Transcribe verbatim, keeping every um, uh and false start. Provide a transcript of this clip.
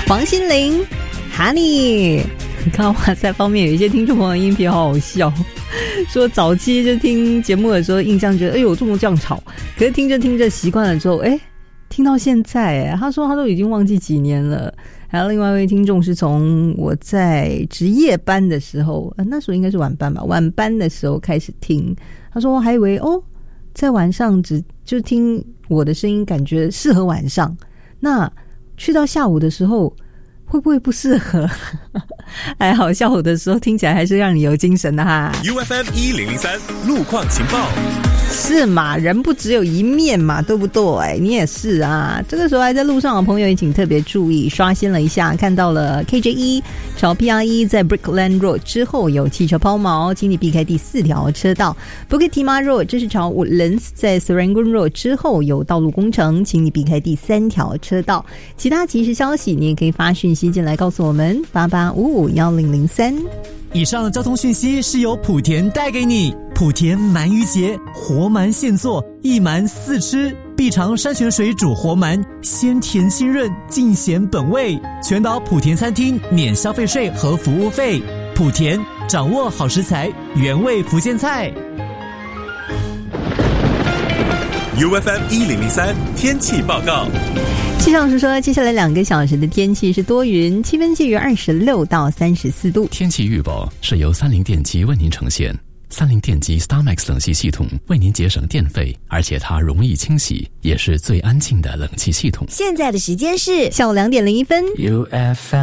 黄心凌 Honey。 你看哇塞，方面有一些听众朋友音频好好笑，说早期就听节目的时候印象觉得哎呦这么这样吵，可是听着听着习惯了之后，哎听到现在，哎他说他都已经忘记几年了。还有另外一位听众是从我在值夜班的时候、呃、那时候应该是晚班吧，晚班的时候开始听，他说我还以为哦在晚上只就听我的声音感觉适合晚上，那去到下午的时候会不会不适合？还好下午的时候听起来还是让你有精神的哈。 U F M 一零零三路况情报， 是嘛，人不只有一面嘛，对不对？你也是啊。这个时候还在路上的朋友也请特别注意，刷新了一下，看到了 K J 一 朝 P R 一 在 Brickland Road 之后有汽车抛锚，请你避开第四条车道。 Bukit Timah Road 这是朝 Woodlands 在 Serangoon Road 之后有道路工程，请你避开第三条车道。其他即时消息你也可以发讯息进来告诉我们，八八五五一零零三。 以上交通讯息是由莆田带给你。莆田鳗鱼节，活鳗现做，一鳗四吃，必尝山泉水煮活鳗，鲜甜清润，尽显本味。全岛莆田餐厅免消费税和服务费。莆田，掌握好食材，原味福建菜。 U F M 一零零三天气报告。 气象师说，接下来两个小时的天气是多云，气温介于二十六到三十四度。 天气预报是由三菱电机为您呈现。三菱电机 StarMax 冷气系统为您节省电费，而且它容易清洗，也是最安静的冷气系统。 现在的时间是下午两点零一分。 U F M